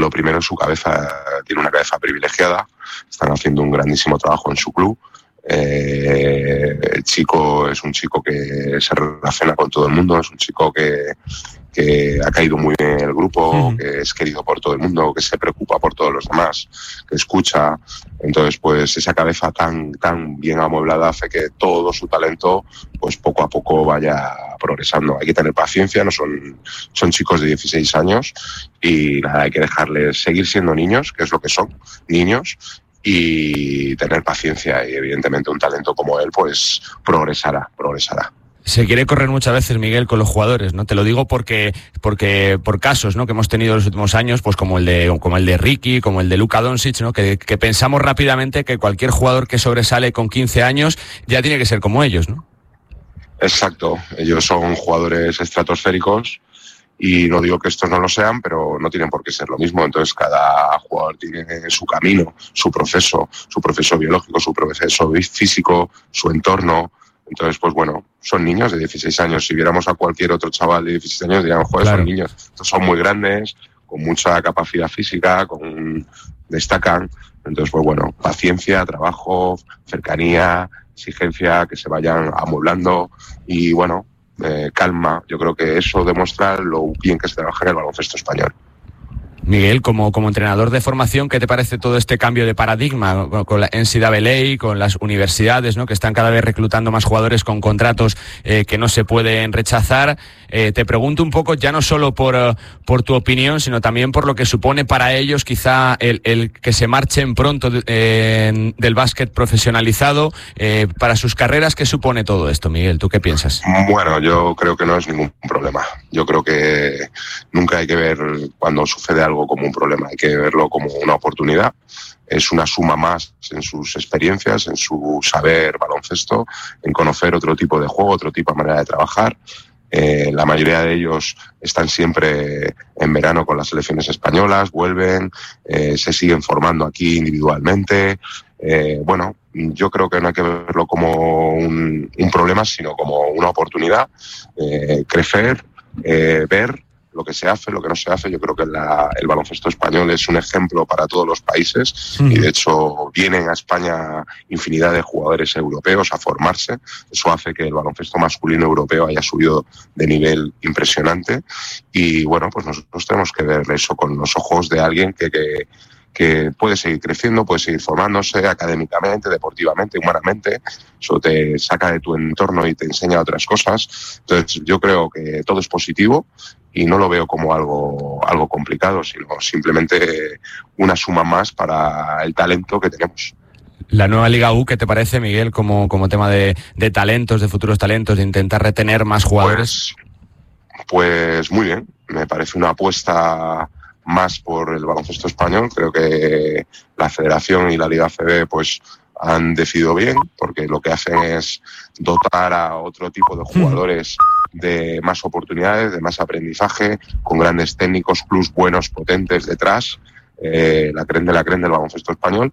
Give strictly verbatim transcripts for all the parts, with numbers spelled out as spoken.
lo primero, su cabeza, tiene una cabeza privilegiada, están haciendo un grandísimo trabajo en su club. Eh, el chico es un chico que se relaciona con todo el mundo, es un chico que, que ha caído muy bien en el grupo, mm. que es querido por todo el mundo, que se preocupa por todos los demás, que escucha. Entonces, pues esa cabeza tan, tan bien amueblada hace que todo su talento, pues poco a poco vaya progresando. Hay que tener paciencia, no son, son chicos de dieciséis años y nada, hay que dejarles seguir siendo niños, que es lo que son, niños, y tener paciencia, y evidentemente un talento como él pues progresará, progresará. Se quiere correr muchas veces, Miguel, con los jugadores, ¿no? Te lo digo porque, porque por casos, ¿no?, que hemos tenido en los últimos años, pues como el de, como el de Ricky, como el de Luka Doncic, ¿no?, que, que pensamos rápidamente que cualquier jugador que sobresale con quince años ya tiene que ser como ellos, ¿no? Exacto, ellos son jugadores estratosféricos. Y no digo que estos no lo sean, pero no tienen por qué ser lo mismo. Entonces cada jugador tiene su camino, su proceso, su proceso biológico, su proceso físico, su entorno. Entonces, pues bueno, son niños de dieciséis años. Si viéramos a cualquier otro chaval de dieciséis años, diríamos, joder, claro, son niños. Estos son muy grandes, con mucha capacidad física, con destacan. Entonces, pues bueno, paciencia, trabajo, cercanía, exigencia, que se vayan amueblando y bueno, Eh, calma. Yo creo que eso demuestra lo bien que se trabaja en el baloncesto español. Miguel, como, como entrenador de formación, ¿qué te parece todo este cambio de paradigma con, con la N C A A, con las universidades, ¿no?, que están cada vez reclutando más jugadores con contratos eh, que no se pueden rechazar? Eh, te pregunto un poco, ya no solo por, uh, por tu opinión, sino también por lo que supone para ellos quizá el, el que se marchen pronto eh, del básquet profesionalizado, eh, para sus carreras. ¿Qué supone todo esto, Miguel? ¿Tú qué piensas? Bueno, yo creo que no es ningún problema. Yo creo que nunca hay que ver cuando sucede algo como un problema, hay que verlo como una oportunidad. Es una suma más en sus experiencias, en su saber baloncesto, en conocer otro tipo de juego, otro tipo de manera de trabajar. Eh, la mayoría de ellos están siempre en verano con las selecciones españolas, vuelven, eh, se siguen formando aquí individualmente. Eh, bueno, yo creo que no hay que verlo como un, un problema, sino como una oportunidad, eh, crecer, eh, ver lo que se hace, lo que no se hace. Yo creo que la, el baloncesto español es un ejemplo para todos los países mm. y de hecho vienen a España infinidad de jugadores europeos a formarse. Eso hace que el baloncesto masculino europeo haya subido de nivel impresionante y bueno, pues nosotros tenemos que ver eso con los ojos de alguien que, que que puede seguir creciendo, puede seguir formándose académicamente, deportivamente, humanamente. Eso te saca de tu entorno y te enseña otras cosas. Entonces yo creo que todo es positivo y no lo veo como algo, algo complicado, sino simplemente una suma más para el talento que tenemos. La nueva Liga U, ¿qué te parece, Miguel, como, como tema de, de talentos, de futuros talentos, de intentar retener más jugadores? Pues, pues muy bien, me parece una apuesta más por el baloncesto español. Creo que la Federación y la Liga C B pues han decidido bien, porque lo que hacen es dotar a otro tipo de jugadores de más oportunidades, de más aprendizaje, con grandes técnicos, clubs buenos, potentes detrás, eh, la creen de la creen del baloncesto español.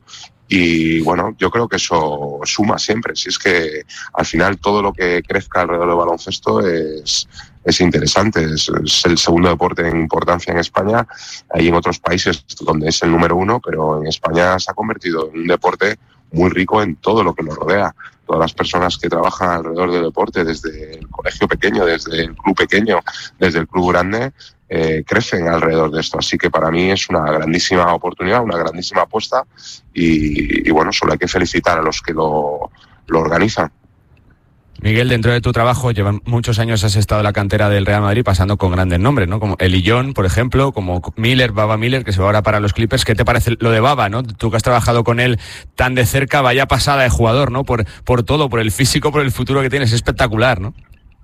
Y bueno, yo creo que eso suma siempre. Si es que al final todo lo que crezca alrededor del baloncesto es, es interesante. Es, es el segundo deporte en importancia en España. Hay en otros países donde es el número uno, pero en España se ha convertido en un deporte muy rico en todo lo que nos rodea. Todas las personas que trabajan alrededor del deporte, desde el colegio pequeño, desde el club pequeño, desde el club grande, eh, crecen alrededor de esto. Así que para mí es una grandísima oportunidad, una grandísima apuesta y, y bueno, solo hay que felicitar a los que lo, lo organizan. Miguel, dentro de tu trabajo, llevan muchos años, has estado en la cantera del Real Madrid pasando con grandes nombres, ¿no? Como Elillón, por ejemplo, como Miller, Baba Miller, que se va ahora para los Clippers. ¿Qué te parece lo de Baba, no? Tú que has trabajado con él tan de cerca, vaya pasada de jugador, ¿no? Por, por todo, por el físico, por el futuro que tienes, es espectacular, ¿no?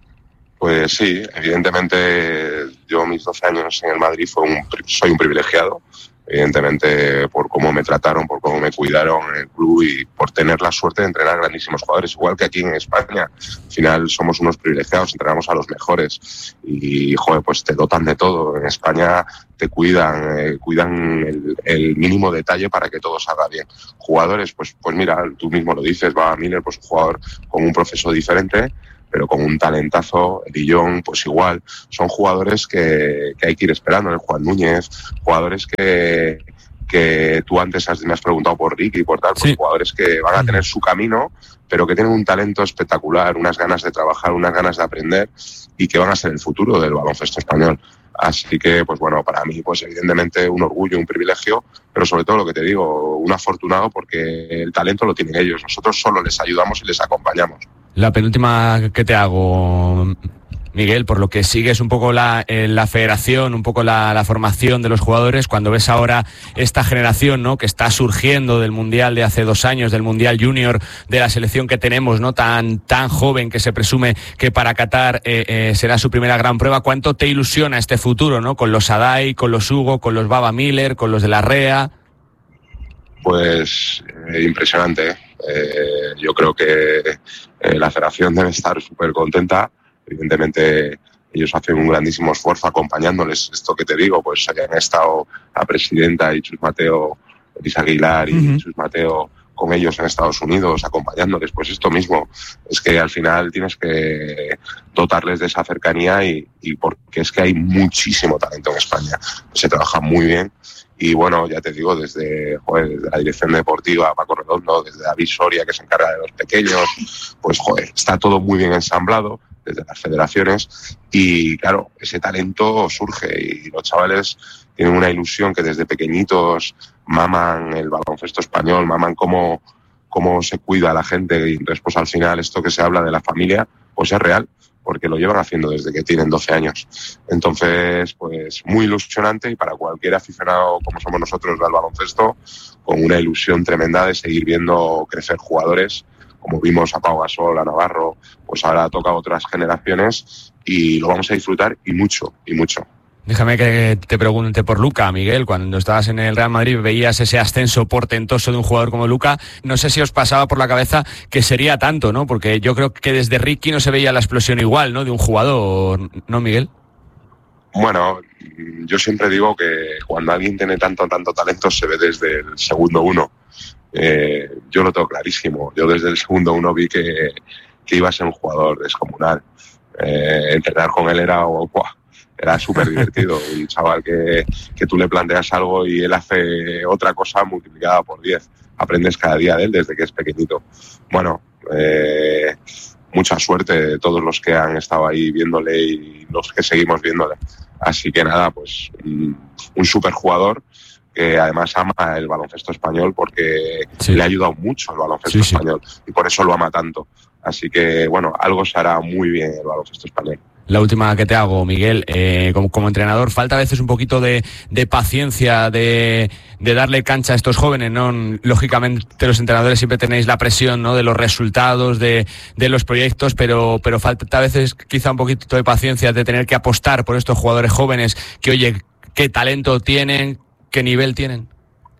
Pues sí, evidentemente yo mis doce años en el Madrid fue un, soy un privilegiado. Evidentemente por cómo me trataron, por cómo me cuidaron en el club y por tener la suerte de entrenar grandísimos jugadores, igual que aquí en España. Al final somos unos privilegiados, entrenamos a los mejores y, joder, pues te dotan de todo. En España te cuidan, eh, cuidan el, el mínimo detalle para que todo salga bien. Jugadores, pues, pues mira, tú mismo lo dices, Baba Miller, pues un jugador con un proceso diferente, pero con un talentazo. Dillon, pues igual, son jugadores que, que hay que ir esperando, el Juan Núñez, jugadores que, que tú antes has, me has preguntado por Ricky y por tal, pues sí. Jugadores que van a tener su camino, pero que tienen un talento espectacular, unas ganas de trabajar, unas ganas de aprender y que van a ser el futuro del baloncesto español. Así que, pues bueno, para mí, pues evidentemente un orgullo, un privilegio, pero sobre todo lo que te digo, un afortunado porque el talento lo tienen ellos. Nosotros solo les ayudamos y les acompañamos. La penúltima que te hago, Miguel, por lo que sigues un poco la, eh, la federación, un poco la, la formación de los jugadores, cuando ves ahora esta generación, ¿no?, que está surgiendo del Mundial de hace dos años, del Mundial Junior, de la selección que tenemos, ¿no?, tan, tan joven, que se presume que para Qatar eh, eh, será su primera gran prueba, ¿cuánto te ilusiona este futuro, ¿no?, con los Adai, con los Hugo, con los Baba Miller, con los de la Rea? Pues eh, impresionante, ¿eh? Eh, yo creo que eh, la federación debe estar súper contenta. Evidentemente ellos hacen un grandísimo esfuerzo acompañándoles. Esto que te digo, pues hayan estado la presidenta y Chus Mateo, Elisa Aguilar y uh-huh. Chus Mateo con ellos en Estados Unidos, acompañándoles. Pues esto mismo, es que al final tienes que dotarles de esa cercanía y, y porque es que hay muchísimo talento en España. Se trabaja muy bien. Y bueno, ya te digo, desde, joder, desde la dirección deportiva, Paco Redondo, desde David Soria, que se encarga de los pequeños, pues joder, está todo muy bien ensamblado desde las federaciones y claro, ese talento surge y los chavales tienen una ilusión que desde pequeñitos maman el baloncesto español, maman cómo, cómo se cuida a la gente y después al final esto que se habla de la familia, pues es real, porque lo llevan haciendo desde que tienen doce años. Entonces, pues muy ilusionante y para cualquier aficionado como somos nosotros al baloncesto, con una ilusión tremenda de seguir viendo crecer jugadores, como vimos a Pau Gasol, a Navarro, pues ahora toca a otras generaciones y lo vamos a disfrutar y mucho, y mucho. Déjame que te pregunte por Luka, Miguel. Cuando estabas en el Real Madrid veías ese ascenso portentoso de un jugador como Luka. No sé si os pasaba por la cabeza que sería tanto, ¿no? Porque yo creo que desde Ricky no se veía la explosión igual, ¿no?, de un jugador, ¿no, Miguel? Bueno, yo siempre digo que cuando alguien tiene tanto, tanto talento se ve desde el segundo uno. Eh, yo lo tengo clarísimo. Yo desde el segundo uno vi que, que iba a ser un jugador descomunal. Eh, entrenar con él era... Oh, ¡buah! Era súper divertido, un chaval que, que tú le planteas algo y él hace otra cosa multiplicada por diez. Aprendes cada día de él desde que es pequeñito. Bueno, eh, mucha suerte de todos los que han estado ahí viéndole y los que seguimos viéndole. Así que nada, pues un, un súper jugador que además ama el baloncesto español porque sí. le ha ayudado mucho el baloncesto sí, español sí. y por eso lo ama tanto. Así que, bueno, algo se hará muy bien el baloncesto español. La última que te hago, Miguel, eh, como, como entrenador, falta a veces un poquito de, de paciencia, de, de darle cancha a estos jóvenes, ¿no? Lógicamente los entrenadores siempre tenéis la presión, ¿no?, de los resultados, de, de los proyectos, pero, pero falta a veces quizá un poquito de paciencia, de tener que apostar por estos jugadores jóvenes que, oye, qué talento tienen, qué nivel tienen.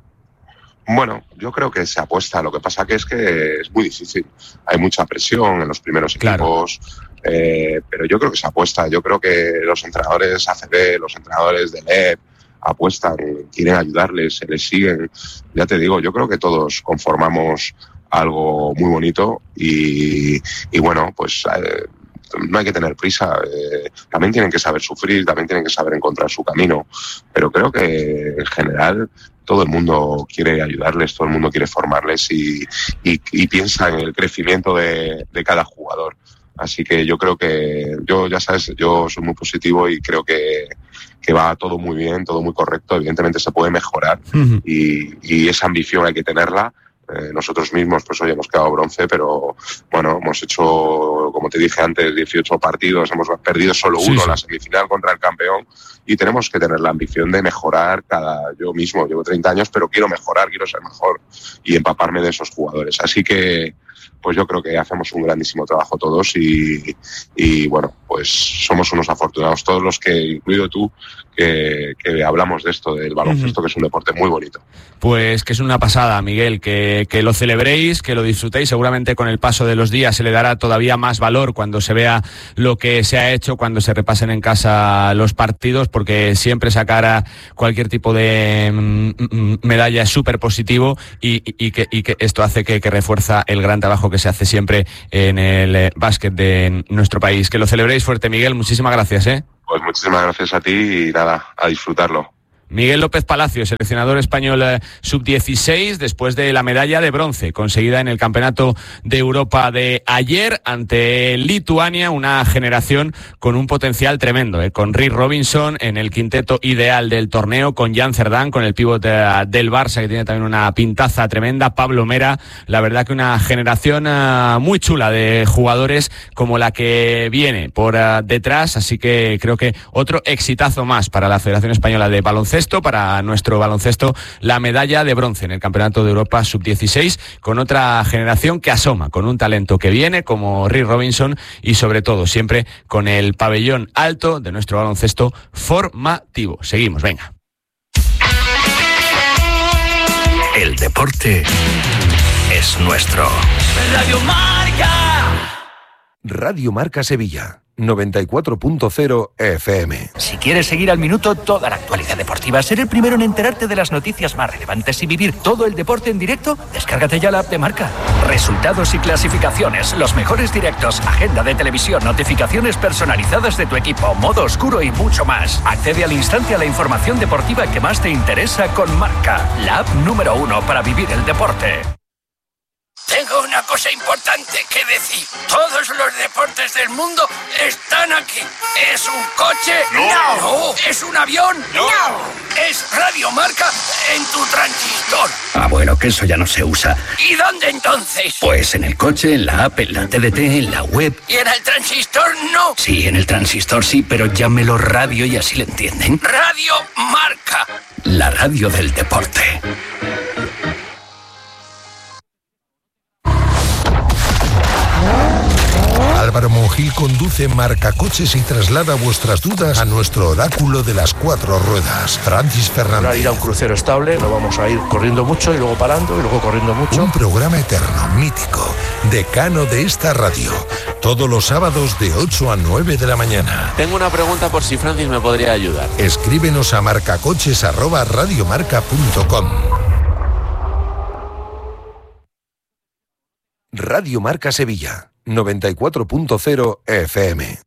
Bueno, yo creo que se apuesta. Lo que pasa que es que es muy difícil. Hay mucha presión en los primeros equipos, claro. eh, pero yo creo que se apuesta. Yo creo que los entrenadores A C B, los entrenadores del E P apuestan, quieren ayudarles, se les siguen. Ya te digo, yo creo que todos conformamos algo muy bonito y, y bueno, pues... Eh, no hay que tener prisa, eh, también tienen que saber sufrir, también tienen que saber encontrar su camino, pero creo que en general todo el mundo quiere ayudarles, todo el mundo quiere formarles y, y, y piensa en el crecimiento de, de cada jugador. Así que yo creo que, yo ya sabes, yo soy muy positivo y creo que, que va todo muy bien, todo muy correcto. Evidentemente se puede mejorar uh-huh. y, y esa ambición hay que tenerla. Eh, nosotros mismos, pues hoy hemos quedado bronce, pero bueno, hemos hecho, como te dije antes, dieciocho partidos, hemos perdido solo uno, sí, sí. la semifinal contra el campeón, y tenemos que tener la ambición de mejorar cada, yo mismo llevo treinta años, pero quiero mejorar, quiero ser mejor y empaparme de esos jugadores. Así que, pues yo creo que hacemos un grandísimo trabajo todos y, y bueno, pues somos unos afortunados todos los que, incluido tú, que, que hablamos de esto, del baloncesto, uh-huh. que es un deporte muy bonito. Pues que es una pasada, Miguel, que, que lo celebréis, que lo disfrutéis, seguramente con el paso de los días se le dará todavía más más valor cuando se vea lo que se ha hecho, cuando se repasen en casa los partidos, porque siempre sacar a cualquier tipo de mm, medalla es súper positivo y, y, que, y que esto hace que, que refuerza el gran trabajo que se hace siempre en el eh, básquet de nuestro país. Que lo celebréis fuerte, Miguel. Muchísimas gracias, ¿eh? Pues muchísimas gracias a ti y nada, a disfrutarlo. Miguel López Palacio, seleccionador español eh, sub dieciséis, después de la medalla de bronce conseguida en el Campeonato de Europa de ayer ante Lituania, una generación con un potencial tremendo, eh, con Rick Robinson en el quinteto ideal del torneo, con Jan Cerdán, con el pívot eh, del Barça, que tiene también una pintaza tremenda, Pablo Mera. La verdad que una generación eh, muy chula de jugadores como la que viene por eh, detrás, así que creo que otro exitazo más para la Federación Española de Baloncesto, para nuestro baloncesto, la medalla de bronce en el Campeonato de Europa sub dieciséis, con otra generación que asoma, con un talento que viene como Rick Robinson y sobre todo siempre con el pabellón alto de nuestro baloncesto formativo. Seguimos, venga. El deporte es nuestro. Radio Marca. Radio Marca Sevilla, noventa y cuatro punto cero F M. Si quieres seguir al minuto toda la actualidad deportiva, ser el primero en enterarte de las noticias más relevantes y vivir todo el deporte en directo, descárgate ya la app de Marca. Resultados y clasificaciones, los mejores directos, agenda de televisión, notificaciones personalizadas de tu equipo, modo oscuro y mucho más. Accede al instante a la información deportiva que más te interesa con Marca, la app número uno para vivir el deporte. Tengo una cosa importante que decir. Todos los deportes del mundo están aquí. ¿Es un coche? No. No. ¿Es un avión? No. ¿Es Radio Marca en tu transistor? Ah, bueno, que eso ya no se usa. ¿Y dónde entonces? Pues en el coche, en la app, en la T D T, en la web. ¿Y en el transistor no? Sí, en el transistor sí, pero llámelo radio y así le entienden. Radio Marca. La radio del deporte. Álvaro Monjil conduce Marca Coches y traslada vuestras dudas a nuestro oráculo de las cuatro ruedas, Francis Fernández. Para ir a un crucero estable, no vamos a ir corriendo mucho y luego parando y luego corriendo mucho. Un programa eterno, mítico, decano de esta radio, todos los sábados de ocho a nueve de la mañana. Tengo una pregunta por si Francis me podría ayudar. Escríbenos a marcacoches arroba radiomarca punto com. Radio Marca Sevilla, noventa y cuatro punto cero F M.